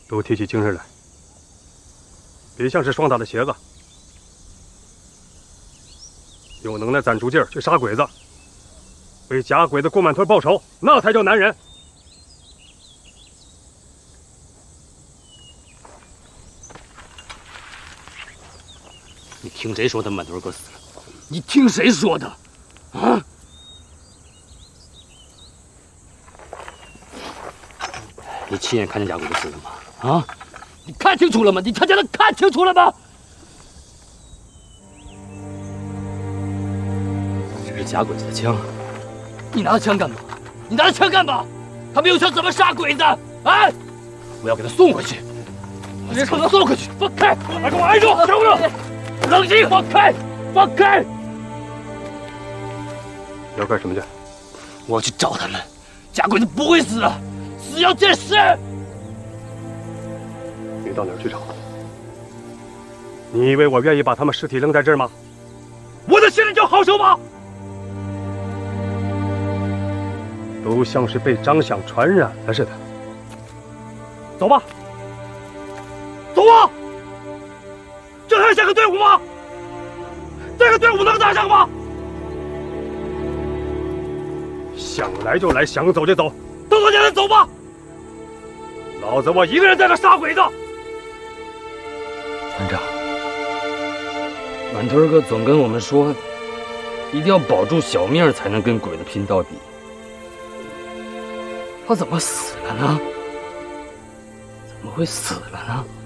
都提起精神来，别像是霜打的鞋子。有能耐攒出劲儿去杀鬼子，为假鬼子过满屯报仇，那才叫男人。 你听谁说的满屯哥死了？你听谁说的？啊？你亲眼看见假鬼子死了吗？啊？你看清楚了吗？你他娘的看清楚了吗？这是假鬼子的枪，你拿着枪干嘛？你拿着枪干嘛？他没有枪怎么杀鬼子？啊！我要给他送回去，我要给他送回去！放开！来，给我挨住！听不听？冷静！放开！放开！ 要干什么去？ 我要去找他们。假鬼子不会死的，死要见尸。 你到哪儿去找？你以为我愿意把他们尸体扔在这儿吗？我的心里就好受吗？都像是被张想传染了似的。走吧，走啊！这还像个队伍吗？这个队伍能打仗吗？想来就来，想走就走，都往前面走吧！老子我一个人在这杀鬼子。 团长，满屯哥总跟我们说，一定要保住小命才能跟鬼子拼到底。他怎么死了呢？怎么会死了呢？